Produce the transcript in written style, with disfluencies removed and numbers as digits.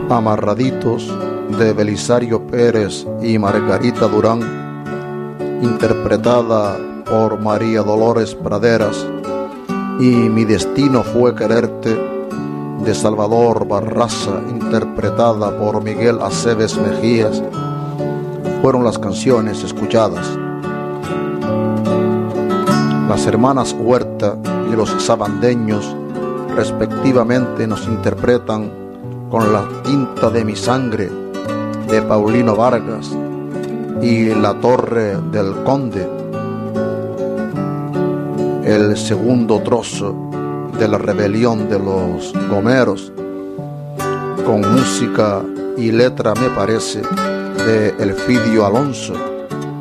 Amarraditos de Belisario Pérez y Margarita Durán, interpretada por María Dolores Praderas, y Mi destino fue quererte de Salvador Barraza, interpretada por Miguel Aceves Mejías, fueron las canciones escuchadas. Las hermanas Huerta y los sabandeños respectivamente nos interpretan con La tinta de mi sangre de Paulino Vargas y La torre del conde, el segundo trozo de La rebelión de los gomeros, con música y letra, me parece, de Elfidio Alonso.